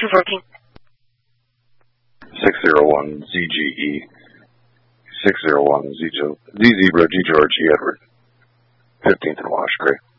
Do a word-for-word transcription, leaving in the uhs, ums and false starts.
is working. six zero one Z G E. six zero one Z, Z Zebra, G George, E Edward. fifteenth and Wash, great.